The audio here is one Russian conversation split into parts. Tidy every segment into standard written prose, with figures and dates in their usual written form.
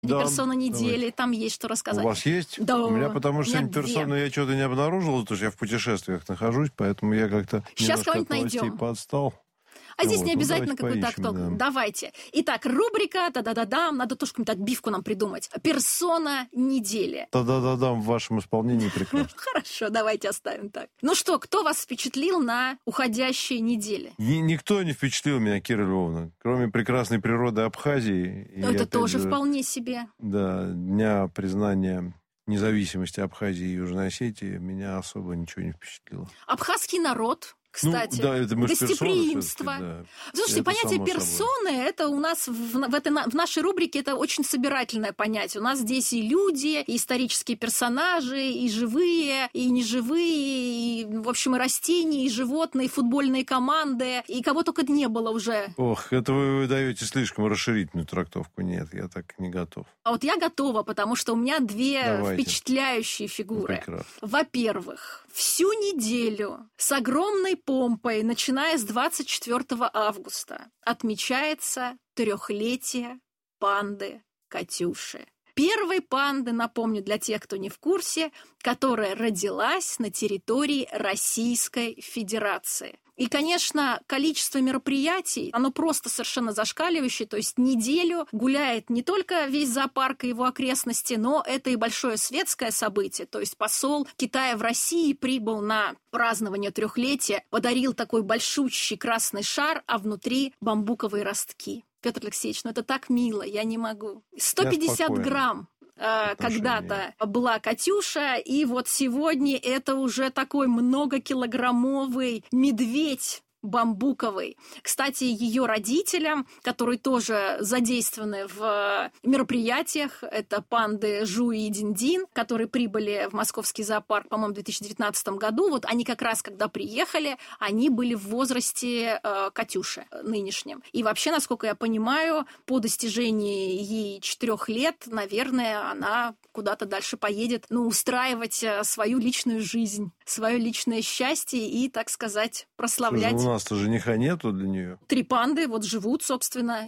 Да, персона недели, давайте. там есть что рассказать. У вас есть? Да. У меня, потому что у меня сегодня персону я что-то не обнаружил, потому что я в путешествиях нахожусь, поэтому я как-то Сейчас немножко от кого-нибудь новостей найдем. поотстал. А здесь не Вот, обязательно давайте какой-то поищем, актор. да. Давайте. Итак, рубрика «Да-да-да-дам». Надо тоже какую-нибудь отбивку нам придумать. Персона недели. Да-да-да, в вашем исполнении прекрасно. Хорошо, давайте оставим так. Ну что, кто вас впечатлил на уходящей неделе? Никто не впечатлил меня, Кира Львовна, кроме прекрасной природы Абхазии. И, Это опять тоже же, вполне себе. Да, дня признания независимости Абхазии и Южной Осетии меня особо ничего не впечатлило. Абхазский народ, кстати, да, это мы ж персоны гостеприимство. всё-таки, да. Слушайте, Это понятие само персоны, это у нас в нашей рубрике это очень собирательное понятие. У нас здесь и люди, и исторические персонажи, и живые, и неживые, и, в общем, и растения, и животные, и футбольные команды, и кого только не было уже. Ох, это вы даете слишком расширительную трактовку. Нет, я так не готов. А вот я готова, потому что у меня две Давайте. впечатляющие фигуры. Прекрасно. Во-первых, всю неделю с огромной помпой, начиная с 24 августа, отмечается 3-летие панды Катюши. Первой панды, напомню для тех, кто не в курсе, которая родилась на территории Российской Федерации. И, конечно, количество мероприятий, оно просто совершенно зашкаливающее, то есть неделю гуляет не только весь зоопарк и его окрестности, но это и большое светское событие, то есть посол Китая в России прибыл на празднование 3-летия, подарил такой большущий красный шар, а внутри бамбуковые ростки. Петр Алексеевич, ну это так мило, я не могу. 150 грамм. Когда-то была Катюша, и вот сегодня это уже такой многокилограммовый медведь бамбуковый. Кстати, ее родителям, которые тоже задействованы в мероприятиях, это панды Жуи и Дин-Дин, которые прибыли в московский зоопарк, по-моему, в 2019 году. Вот они как раз, когда приехали, они были в возрасте Катюши нынешнем. И вообще, насколько я понимаю, по достижении ей 4 лет, наверное, она куда-то дальше поедет, устраивать свою личную жизнь, свое личное счастье и, так сказать, прославлять. У нас-то жениха нету для нее. 3 панды вот живут, собственно,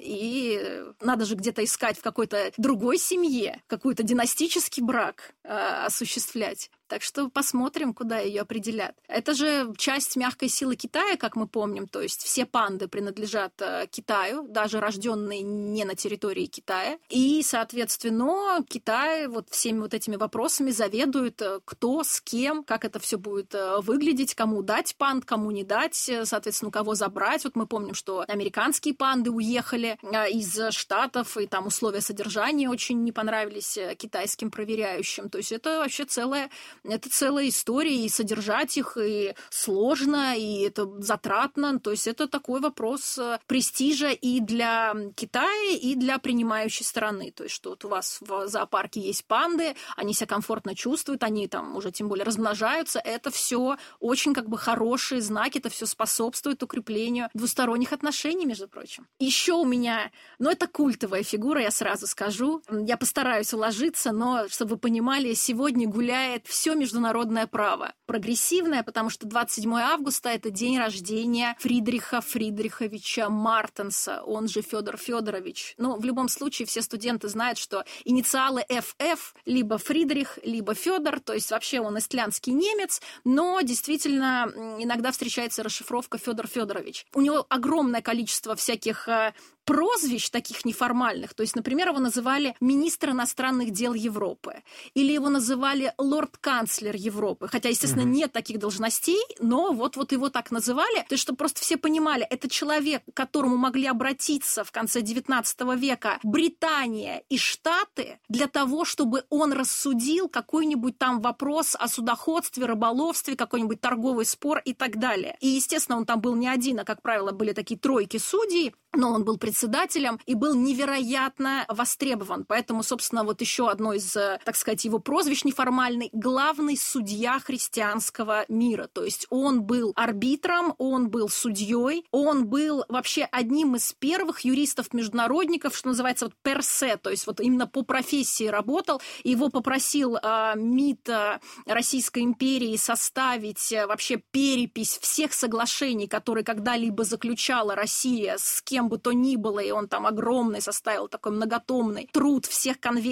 и надо же где-то искать в какой-то другой семье, какой-то династический брак осуществлять. Так что посмотрим, куда ее определят. Это же часть мягкой силы Китая, как мы помним, то есть все панды принадлежат Китаю, даже рожденные не на территории Китая. И, соответственно, Китай вот всеми вот этими вопросами заведует, кто с кем, как это все будет выглядеть, кому дать панд, кому не дать, соответственно, кого забрать. Вот мы помним, что американские панды уехали из Штатов, и там условия содержания очень не понравились китайским проверяющим. То есть это вообще целая история, и содержать их и сложно, и это затратно. То есть это такой вопрос престижа и для Китая, и для принимающей стороны. То есть что вот у вас в зоопарке есть панды, они себя комфортно чувствуют, они там уже тем более размножаются. Это все очень хорошие знаки, это все способствует укреплению двусторонних отношений, между прочим. Еще у меня, это культовая фигура, я сразу скажу. Я постараюсь уложиться, но, чтобы вы понимали, сегодня гуляет все международное право. Прогрессивное, потому что 27 августа – это день рождения Фридриха Фридриховича Мартенса, он же Федор Федорович. В любом случае, все студенты знают, что инициалы ФФ либо Фридрих, либо Федор, то есть вообще он истлянский немец, но действительно иногда встречается расшифровка Федор Федорович. У него огромное количество всяких прозвищ таких неформальных, то есть, например, его называли министр иностранных дел Европы, или его называли лорд-канцлер Европы, хотя, естественно, нет таких должностей, но вот его так называли, то есть, чтобы просто все понимали, это человек, к которому могли обратиться в конце XIX века Британия и Штаты для того, чтобы он рассудил какой-нибудь там вопрос о судоходстве, рыболовстве, какой-нибудь торговый спор и так далее. И, естественно, он там был не один, а, как правило, были такие тройки судей, но он был председателем и был невероятно востребован. Поэтому, собственно, вот еще одно из, так сказать, его прозвищ неформальный – главный судья христианского мира. То есть он был арбитром, он был судьей, он был вообще одним из первых юристов-международников, что называется, вот персе, то есть вот именно по профессии работал. Его попросил МИД Российской империи составить вообще перепись всех соглашений, которые когда-либо заключала Россия с кем бы то ни было, и он там огромный составил такой многотомный труд всех конвенций